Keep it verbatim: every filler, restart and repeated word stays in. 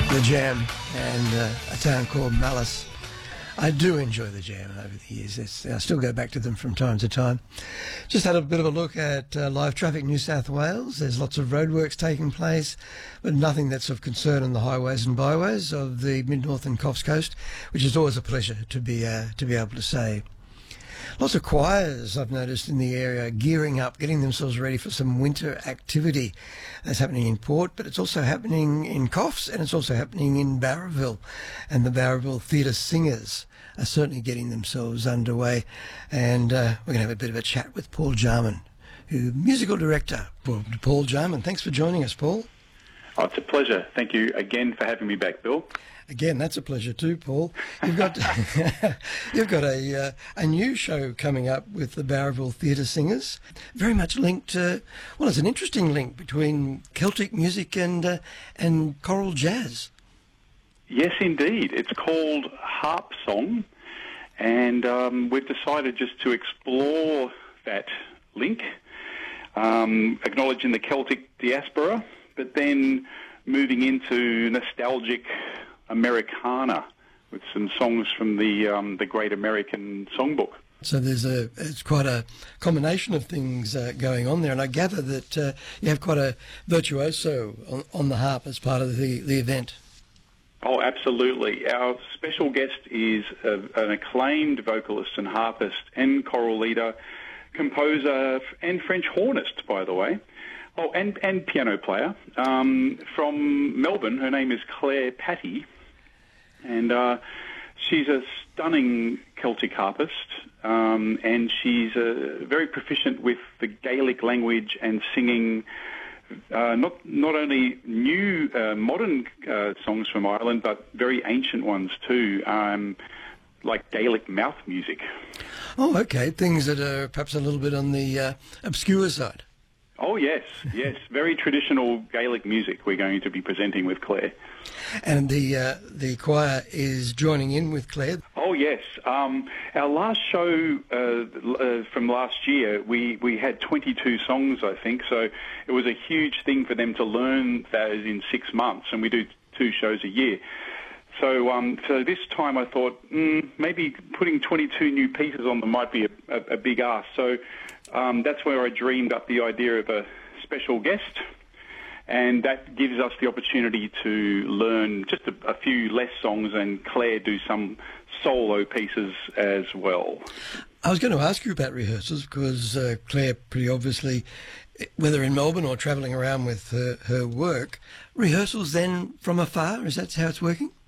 The Jam and uh, a town called Malice. I do enjoy the Jam over the years. It's, I still go back to them from time to time. Just had a bit of a look at uh, Live Traffic New South Wales. There's lots of roadworks taking place, but nothing that's of concern on the highways and byways of the Mid-North and Coffs Coast, which is always a pleasure to be uh, to be able to say. Lots of choirs I've noticed in the area gearing up, getting themselves ready for some winter activity. That's happening in Port, but it's also happening in Coffs, and it's also happening in Barraville. And the Barraville Theatre Singers are certainly getting themselves underway. And uh, we're going to have a bit of a chat with Paul Jarman, who musical director. Paul Jarman, thanks for joining us, Paul. Oh, it's a pleasure. Thank you again for having me back, Bill. Again, that's a pleasure too, Paul. You've got you've got a uh, a new show coming up with the Barraville Theatre Singers, very much linked to, well, it's an interesting link between Celtic music and uh, and choral jazz. Yes, indeed. It's called Harp Song, and um, we've decided just to explore that link, um, acknowledging the Celtic diaspora, but then moving into nostalgic Americana with some songs from the um, the Great American Songbook. So there's a it's quite a combination of things uh, going on there, and I gather that uh, you have quite a virtuoso on, on the harp as part of the, the event. Oh, absolutely. Our special guest is a, an acclaimed vocalist and harpist and choral leader, composer and French hornist, by the way. Oh, and, and piano player um, from Melbourne. Her name is Claire Patty. And uh, she's a stunning Celtic harpist, um, and she's uh, very proficient with the Gaelic language and singing uh, not not only new uh, modern uh, songs from Ireland, but very ancient ones too, um, like Gaelic mouth music. Oh, okay. Things that are perhaps a little bit on the uh, obscure side. Oh, yes, yes. Very traditional Gaelic music we're going to be presenting with Claire. And the uh, the choir is joining in with Claire. Oh, yes. Um, our last show uh, uh, from last year, we, we had twenty-two songs, I think, so it was a huge thing for them to learn those in six months, and we do two shows a year. So um, so this time I thought mm, maybe putting twenty-two new pieces on them might be a, a, a big ask. So um, that's where I dreamed up the idea of a special guest, and that gives us the opportunity to learn just a, a few less songs, and Claire do some solo pieces as well. I was going to ask you about rehearsals because uh, Claire, pretty obviously, whether in Melbourne or travelling around with her, her work, rehearsals then from afar, is that how it's working?